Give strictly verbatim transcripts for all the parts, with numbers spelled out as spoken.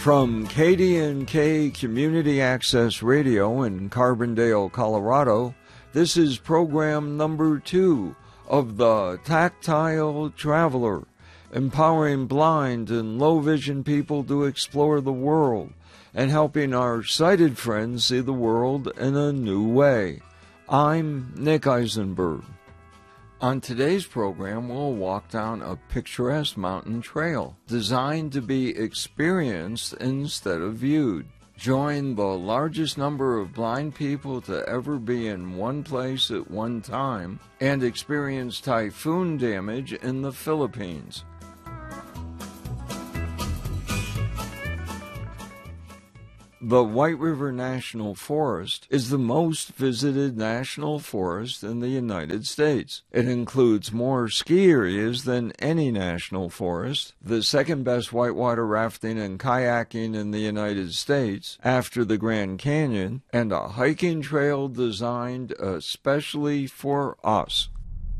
From K D N K Community Access Radio in Carbondale, Colorado, this is program number two of the Tactile Traveler, empowering blind and low-vision people to explore the world and helping our sighted friends see the world in a new way. I'm Nick Eisenberg. On today's program, we'll walk down a picturesque mountain trail designed to be experienced instead of viewed. Join the largest number of blind people to ever be in one place at one time and experience typhoon damage in the Philippines. The White River National Forest is the most visited national forest in the United States. It includes more ski areas than any national forest, the second best whitewater rafting and kayaking in the United States after the Grand Canyon, and a hiking trail designed especially for us.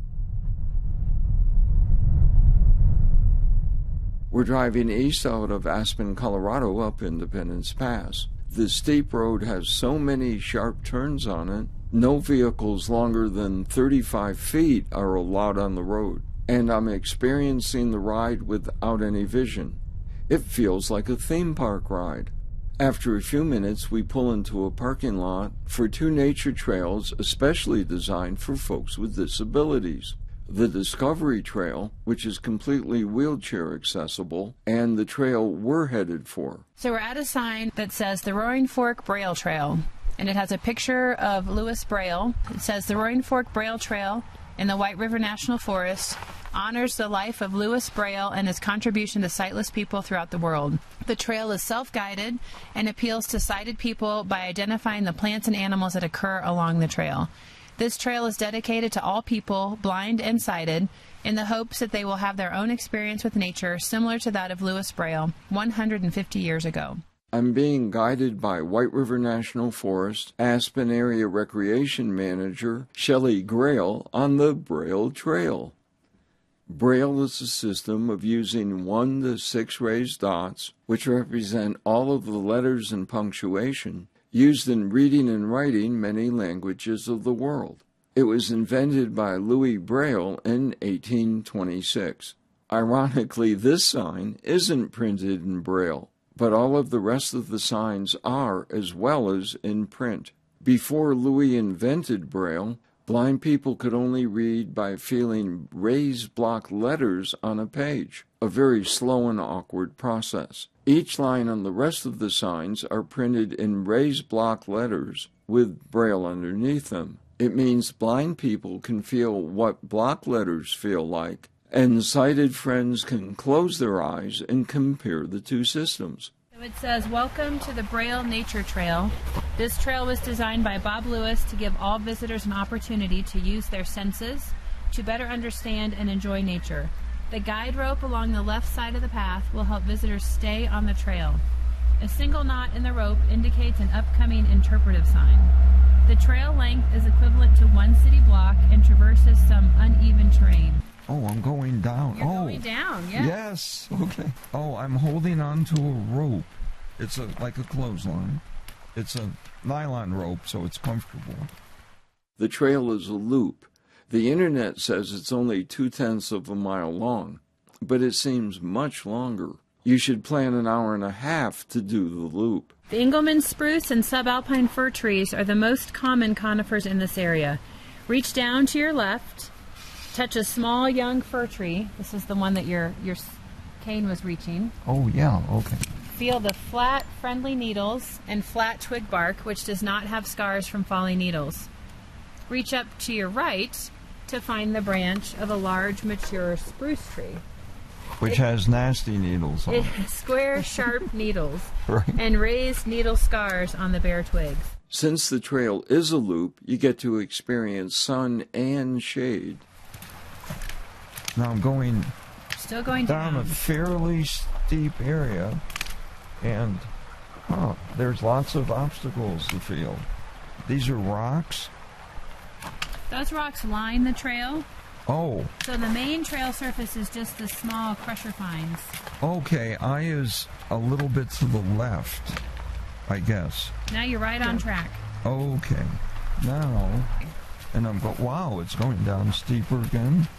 We're driving east out of Aspen, Colorado up Independence Pass. The steep road has so many sharp turns on it, no vehicles longer than thirty-five feet are allowed on the road, and I'm experiencing the ride without any vision. It feels like a theme park ride. After a few minutes, we pull into a parking lot for two nature trails especially designed for folks with disabilities. The Discovery Trail, which is completely wheelchair accessible, and the trail we're headed for. So we're at a sign that says the Roaring Fork Braille Trail, and it has a picture of Louis Braille. It says the Roaring Fork Braille Trail in the White River National Forest honors the life of Louis Braille and his contribution to sightless people throughout the world. The trail is self-guided and appeals to sighted people by identifying the plants and animals that occur along the trail. This trail is dedicated to all people, blind and sighted, in the hopes that they will have their own experience with nature similar to that of Louis Braille one hundred fifty years ago. I'm being guided by White River National Forest Aspen Area Recreation Manager Shelley Grail on the Braille Trail. Braille is a system of using one to six raised dots, which represent all of the letters and punctuation, used in reading and writing many languages of the world. It was invented by Louis Braille in eighteen twenty-six. Ironically, this sign isn't printed in Braille, but all of the rest of the signs are, as well as in print. Before Louis invented Braille, blind people could only read by feeling raised block letters on a page, a very slow and awkward process. Each line on the rest of the signs are printed in raised block letters with Braille underneath them. It means blind people can feel what block letters feel like, and sighted friends can close their eyes and compare the two systems. So it says, welcome to the Braille Nature Trail. This trail was designed by Bob Lewis to give all visitors an opportunity to use their senses to better understand and enjoy nature. The guide rope along the left side of the path will help visitors stay on the trail. A single knot in the rope indicates an upcoming interpretive sign. The trail length is equivalent to one city block and traverses some uneven terrain. Oh, I'm going down. You're oh, going down, yeah. Yes, okay. Oh, I'm holding on to a rope. It's a like a clothesline. It's a nylon rope, so it's comfortable. The trail is a loop. The internet says it's only two-tenths of a mile long, but it seems much longer. You should plan an hour and a half to do the loop. The Engelmann spruce and subalpine fir trees are the most common conifers in this area. Reach down to your left, touch a small young fir tree. This is the one that your, your cane was reaching. Oh, yeah, okay. Feel the flat, friendly needles and flat twig bark, which does not have scars from falling needles. Reach up to your right to find the branch of a large, mature spruce tree. Which it, has nasty needles on it. It has square, sharp needles right. and raised needle scars on the bare twigs. Since the trail is a loop, you get to experience sun and shade. Now I'm going, Still going down, down a fairly steep area, and oh, there's lots of obstacles to feel. These are rocks. Those rocks line the trail, Oh. So the main trail surface is just the small crusher fines. Okay, I is a little bit to the left, I guess. Now you're right on track. Okay. Now, and I'm going, wow, it's going down steeper again.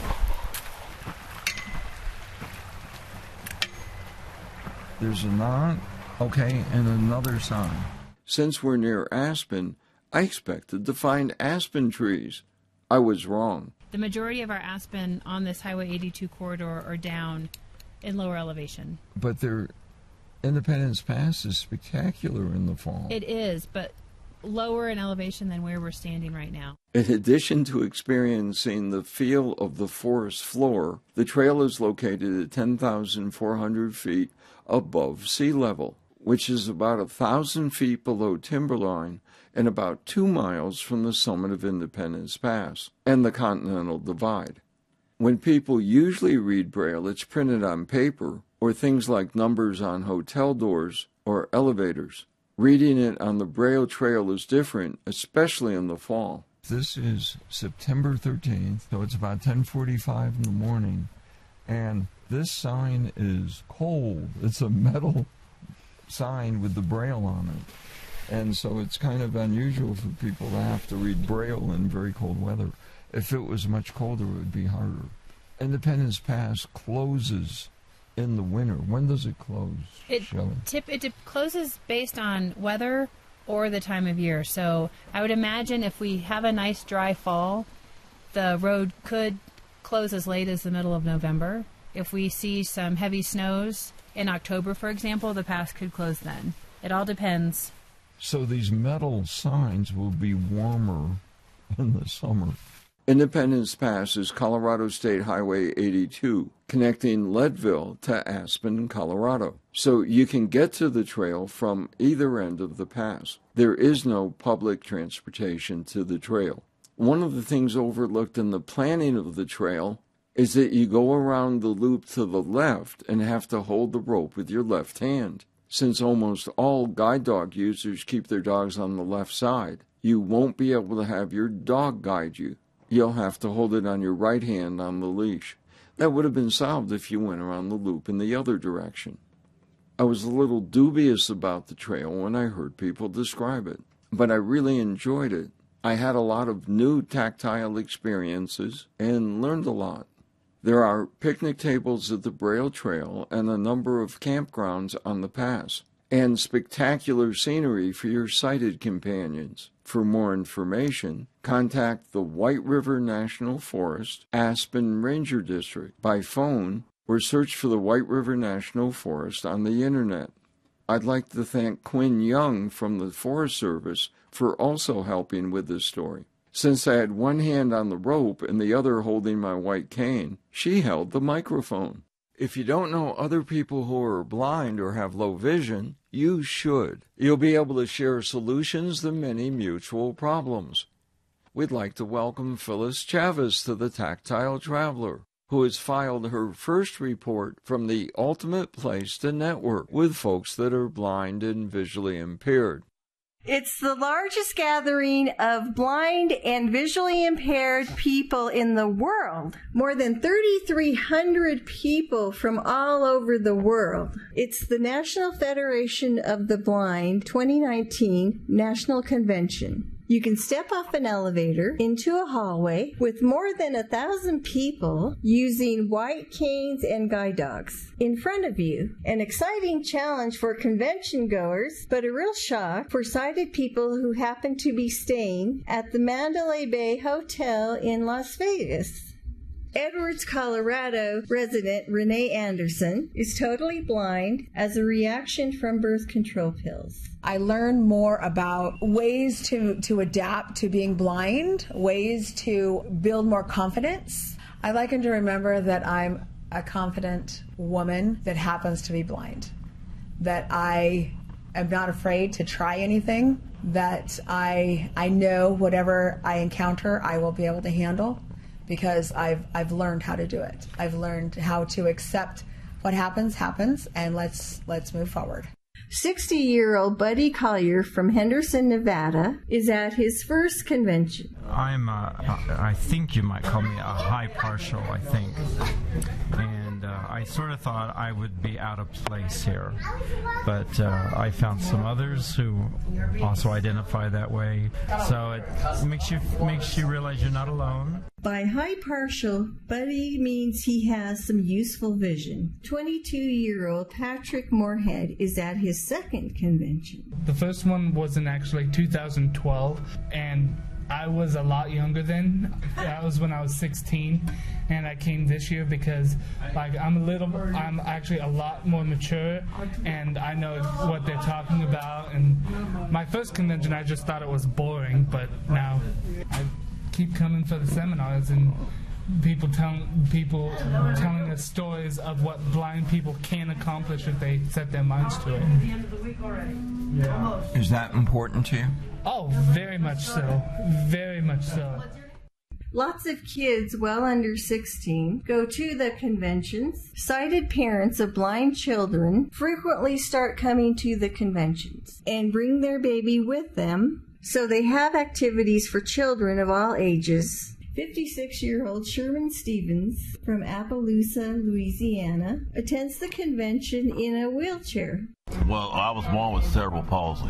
There's a knot. Okay, and another sign. Since we're near Aspen, I expected to find aspen trees. I was wrong. The majority of our aspen on this Highway eighty-two corridor are down in lower elevation. But their Independence Pass is spectacular in the fall. It is, but lower in elevation than where we're standing right now. In addition to experiencing the feel of the forest floor, the trail is located at ten thousand four hundred feet above sea level, which is about one thousand feet below timberline and about two miles from the summit of Independence Pass and the Continental Divide. When people usually read Braille, it's printed on paper or things like numbers on hotel doors or elevators. Reading it on the Braille Trail is different, especially in the fall. This is September thirteenth, so it's about ten forty-five in the morning, and this sign is cold. It's a metal sign with the Braille on it. And so it's kind of unusual for people to have to read Braille in very cold weather. If it was much colder, it would be harder. Independence Pass closes in the winter. When does it close, It, Shelley? tip, it dip- closes based on weather or the time of year. So I would imagine if we have a nice dry fall, the road could close as late as the middle of November. If we see some heavy snows in October, for example, the pass could close then. It all depends. So these metal signs will be warmer in the summer. Independence Pass is Colorado State Highway eighty-two, connecting Leadville to Aspen, Colorado. So you can get to the trail from either end of the pass. There is no public transportation to the trail. One of the things overlooked in the planning of the trail is that you go around the loop to the left and have to hold the rope with your left hand. Since almost all guide dog users keep their dogs on the left side, you won't be able to have your dog guide you. You'll have to hold it on your right hand on the leash. That would have been solved if you went around the loop in the other direction. I was a little dubious about the trail when I heard people describe it, but I really enjoyed it. I had a lot of new tactile experiences and learned a lot. There are picnic tables at the Braille Trail and a number of campgrounds on the pass, and spectacular scenery for your sighted companions. For more information, contact the White River National Forest Aspen Ranger District by phone or search for the White River National Forest on the internet. I'd like to thank Quinn Young from the Forest Service for also helping with this story. Since I had one hand on the rope and the other holding my white cane, she held the microphone. If you don't know other people who are blind or have low vision, you should. You'll be able to share solutions to many mutual problems. We'd like to welcome Phyllis Chavez to the Tactile Traveler, who has filed her first report from the Ultimate Place to Network with folks that are blind and visually impaired. It's the largest gathering of blind and visually impaired people in the world. More than thirty-three hundred people from all over the world. It's the National Federation of the Blind twenty nineteen National Convention. You can step off an elevator into a hallway with more than a thousand people using white canes and guide dogs in front of you. An exciting challenge for convention goers, but a real shock for sighted people who happen to be staying at the Mandalay Bay Hotel in Las Vegas. Edwards, Colorado resident Renee Anderson is totally blind as a reaction from birth control pills. I learned more about ways to, to adapt to being blind, ways to build more confidence. I like him to remember that I'm a confident woman that happens to be blind, that I am not afraid to try anything, that I, I know whatever I encounter I will be able to handle, because I've I've learned how to do it. I've learned how to accept what happens happens, and let's let's move forward. sixty-year-old Buddy Collier from Henderson, Nevada, is at his first convention. I'm, uh, I think you might call me a high partial, I think. And uh, I sort of thought I would be out of place here. But uh, I found some others who also identify that way. So it makes you, makes you realize you're not alone. By high partial, Buddy means he has some useful vision. twenty-two-year-old Patrick Moorhead is at his second convention. The first one was in actually two thousand twelve, and I was a lot younger then. That was when I was sixteen, and I came this year because, like, I'm a little, I'm actually a lot more mature, and I know what they're talking about. And my first convention, I just thought it was boring, but now I keep coming for the seminars and people telling people telling us stories of what blind people can accomplish if they set their minds to it. Yeah. Is that important to you? Oh, very much so. Very much so. Lots of kids well under sixteen go to the conventions. Sighted parents of blind children frequently start coming to the conventions and bring their baby with them, so they have activities for children of all ages. fifty-six-year-old Sherman Stevens from Appaloosa, Louisiana, attends the convention in a wheelchair. Well, I was born with cerebral palsy,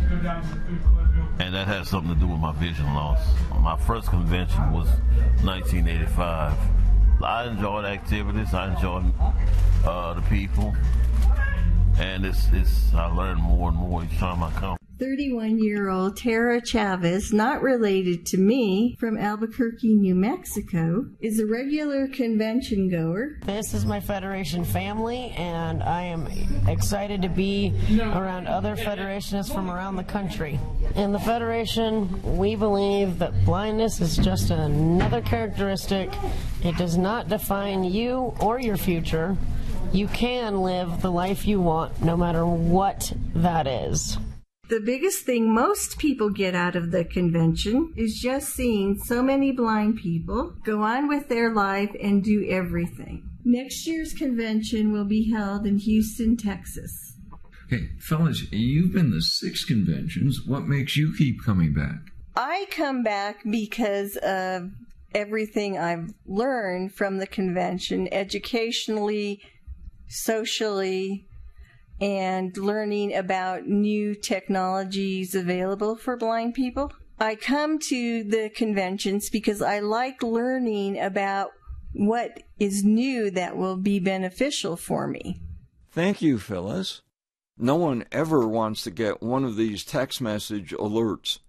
and that has something to do with my vision loss. My first convention was nineteen eighty-five. I enjoyed activities, I enjoyed uh, the people, and it's, it's I learn more and more each time I come. thirty-one-year-old Tara Chavez, not related to me, from Albuquerque, New Mexico, is a regular convention goer. This is my Federation family, and I am excited to be around other Federationists from around the country. In the Federation, we believe that blindness is just another characteristic. It does not define you or your future. You can live the life you want, no matter what that is. The biggest thing most people get out of the convention is just seeing so many blind people go on with their life and do everything. Next year's convention will be held in Houston, Texas. Okay, fellas, you've been to six conventions. What makes you keep coming back? I come back because of everything I've learned from the convention, educationally, socially, and learning about new technologies available for blind people. I come to the conventions because I like learning about what is new that will be beneficial for me. Thank you, Phyllis. No one ever wants to get one of these text message alerts.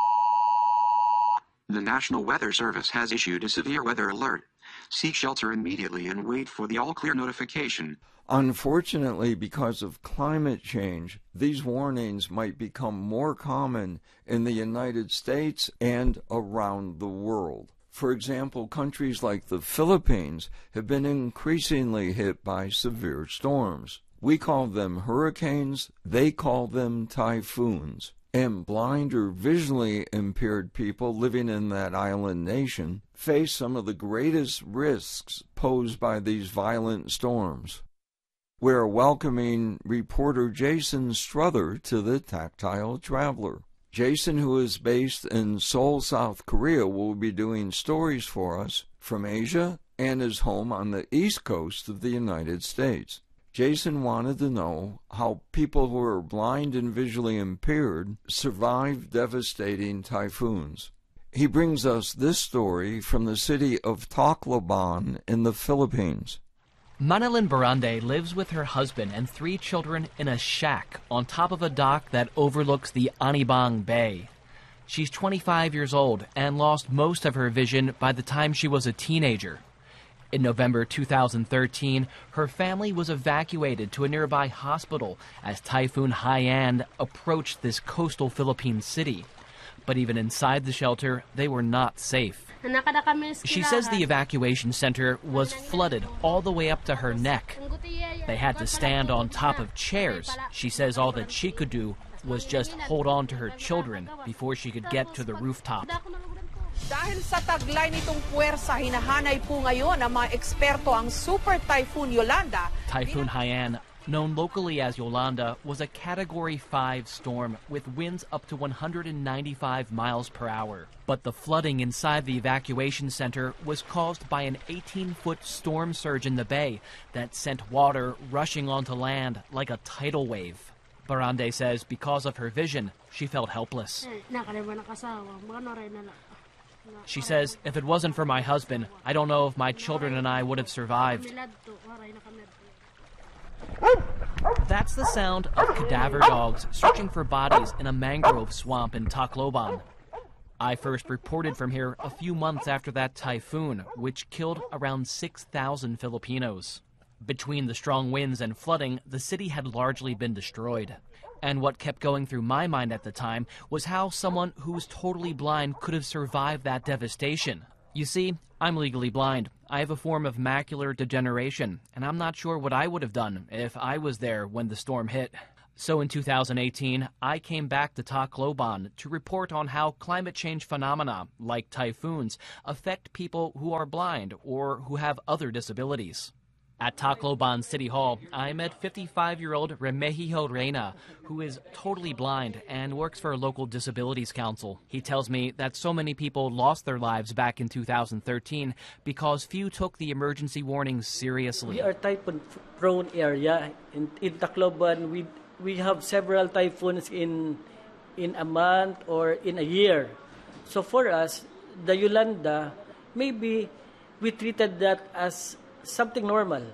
The National Weather Service has issued a severe weather alert. Seek shelter immediately and wait for the all-clear notification. Unfortunately, because of climate change, these warnings might become more common in the United States and around the world. For example, countries like the Philippines have been increasingly hit by severe storms. We call them hurricanes, they call them typhoons. And blind or visually impaired people living in that island nation face some of the greatest risks posed by these violent storms. We're welcoming reporter Jason Strother to the Tactile Traveler. Jason, who is based in Seoul, South Korea, will be doing stories for us from Asia and is home on the East Coast of the United States. Jason wanted to know how people who are blind and visually impaired survive devastating typhoons. He brings us this story from the city of Tacloban in the Philippines. Manilyn Barande lives with her husband and three children in a shack on top of a dock that overlooks the Anibang Bay. She's twenty-five years old and lost most of her vision by the time she was a teenager. In November two thousand thirteen, her family was evacuated to a nearby hospital as Typhoon Haiyan approached this coastal Philippine city. But even inside the shelter, they were not safe. She says the evacuation center was flooded all the way up to her neck. They had to stand on top of chairs. She says all that she could do was just hold on to her children before she could get to the rooftop. Dahil sa taglay nitong puwersa, hinahanay po ngayon ng mga eksperto ang Super Typhoon Yolanda. Typhoon Haiyan known locally as Yolanda, was a Category five storm with winds up to one hundred ninety-five miles per hour. But the flooding inside the evacuation center was caused by an eighteen-foot storm surge in the bay that sent water rushing onto land like a tidal wave. Barande says because of her vision, she felt helpless. She says, if it wasn't for my husband, I don't know if my children and I would have survived. That's the sound of cadaver dogs searching for bodies in a mangrove swamp in Tacloban. I first reported from here a few months after that typhoon, which killed around six thousand Filipinos. Between the strong winds and flooding, the city had largely been destroyed. And what kept going through my mind at the time was how someone who was totally blind could have survived that devastation. You see, I'm legally blind. I have a form of macular degeneration, and I'm not sure what I would have done if I was there when the storm hit. So in two thousand eighteen, I came back to Tacloban to report on how climate change phenomena, like typhoons, affect people who are blind or who have other disabilities. At Tacloban City Hall, I met fifty-five-year-old Remigio Reyna, who is totally blind and works for a local disabilities council. He tells me that so many people lost their lives back in two thousand thirteen because few took the emergency warnings seriously. We are typhoon-prone area. In, in Tacloban, we, we have several typhoons in, in a month or in a year. So for us, the Yolanda, maybe we treated that as something normal.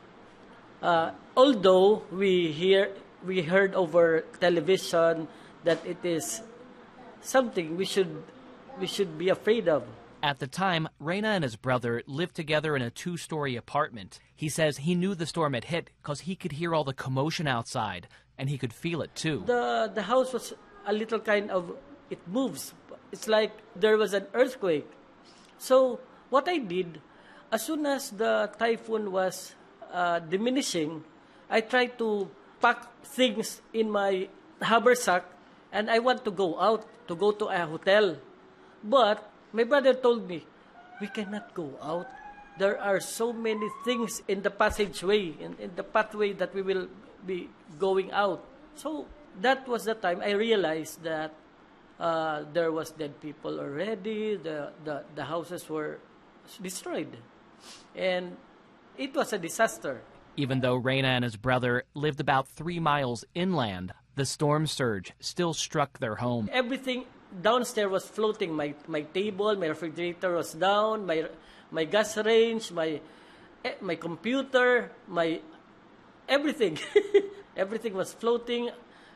Uh, although we hear, we heard over television that it is something we should, we should be afraid of. At the time, Reyna and his brother lived together in a two-story apartment. He says he knew the storm had hit because he could hear all the commotion outside, and he could feel it too. The, the house was a little kind of, it moves. It's like there was an earthquake. So what I did, as soon as the typhoon was uh, diminishing, I tried to pack things in my haversack and I want to go out, to go to a hotel. But my brother told me, we cannot go out. There are so many things in the passageway, in, in the pathway that we will be going out. So that was the time I realized that uh, there was dead people already, the, the, the houses were destroyed. And it was a disaster. Even though Reyna and his brother lived about three miles inland, the storm surge still struck their home. Everything downstairs was floating. My, my table, my refrigerator was down, my, my gas range, my, my computer, my everything. Everything was floating.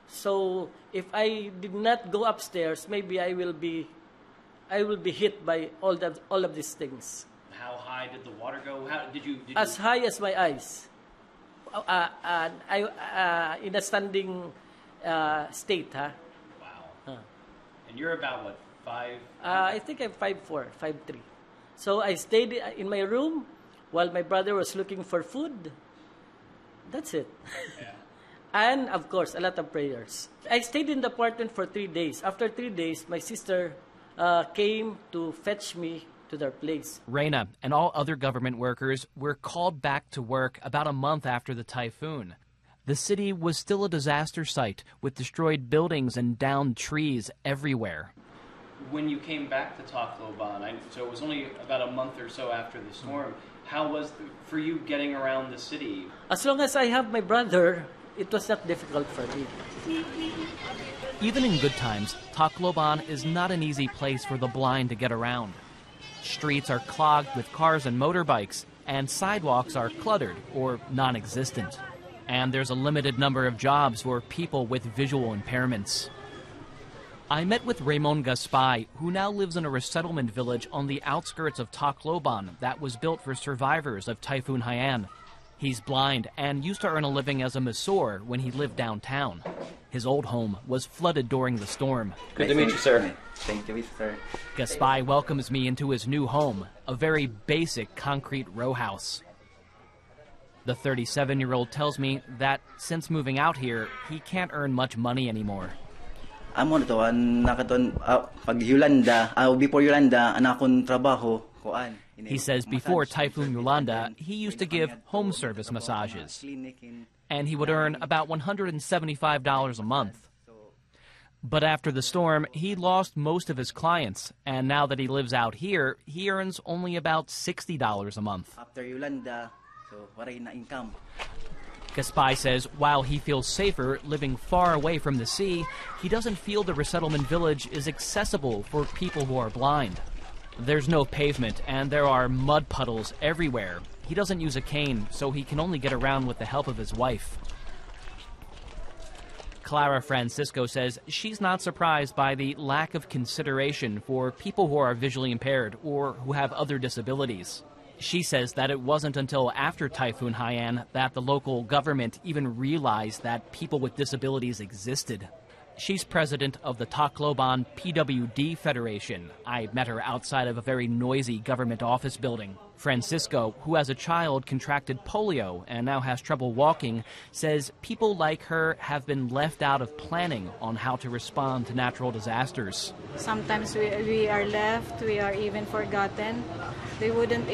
So if I did not go upstairs, maybe I will be, I will be hit by all, that, all of these things. How high did the water go? How did you? Did as you... high as my eyes. Uh, uh, I uh, in a standing uh, state, huh? Wow. Huh. And you're about what, five? Uh, I think I'm five four, five three. So I stayed in my room while my brother was looking for food. That's it. Yeah. And of course, a lot of prayers. I stayed in the apartment for three days. After three days, my sister uh, came to fetch me to their place. Reyna and all other government workers were called back to work about a month after the typhoon. The city was still a disaster site with destroyed buildings and downed trees everywhere. When you came back to Tacloban, I, so it was only about a month or so after the storm, how was the, for you getting around the city? As long as I have my brother, it was not difficult for me. Even in good times, Tacloban is not an easy place for the blind to get around. Streets are clogged with cars and motorbikes, and sidewalks are cluttered or non-existent. And there's a limited number of jobs for people with visual impairments. I met with Raymond Gaspay, who now lives in a resettlement village on the outskirts of Tacloban that was built for survivors of Typhoon Haiyan. He's blind and used to earn a living as a masseur when he lived downtown. His old home was flooded during the storm. Good to meet you, sir. Thank you, sir. Gaspay welcomes me into his new home, a very basic concrete row house. The thirty-seven-year-old tells me that since moving out here, he can't earn much money anymore. Amo to an nakaton pag Yolanda, before Yolanda, anakon trabaho koan. He says before Typhoon Yolanda, he used to give home service massages. and he would earn about one hundred seventy-five dollars a month. But after the storm, he lost most of his clients, and now that he lives out here, he earns only about sixty dollars a month. After Yolanda, so waray na income. Gaspay says while he feels safer living far away from the sea, he doesn't feel the resettlement village is accessible for people who are blind. There's no pavement, and there are mud puddles everywhere. He doesn't use a cane, so he can only get around with the help of his wife. Clara Francisco says she's not surprised by the lack of consideration for people who are visually impaired or who have other disabilities. She says that it wasn't until after Typhoon Haiyan that the local government even realized that people with disabilities existed. She's president of the Tacloban P W D Federation. I met her outside of a very noisy government office building. Francisco, who as a child contracted polio and now has trouble walking, says people like her have been left out of planning on how to respond to natural disasters. Sometimes we, we are left, we are even forgotten. They wouldn't